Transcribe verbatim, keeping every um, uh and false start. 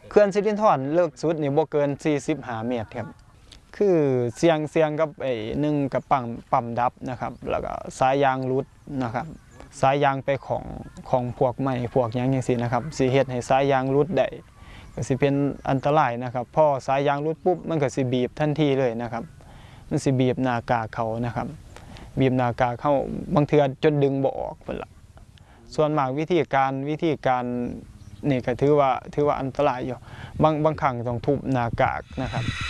เขื่อนสิรินธรเลิกสุดนี่บ่เกินสี่สิบห้าเมตรครับคือเสียงเสียงกับไอ้หนึ่งกับปั๊มปั๊มดับนะครับแล้วก็สายยางรุดนะครับสายยางไปของของพวกไม้พวกหยังจังซี่นะครับสิเฮ็ดให้สายยางรุดได้ก็สิเป็นอันตรายนะครับพอสายยางรุดปุ๊บมันก็สิบีบทันทีเลยนะครับมันสิบีบหน้ากากเขานะครับบีบหน้ากากเขาบางเทื่อจนดึงบ่ออกพุ่นล่ะส่วนมากวิธีการวิธีการนี่ก็ถือว่าถือว่าอันตรายอยู่บางบางครั้งต้องทุบหน้ากากนะครับ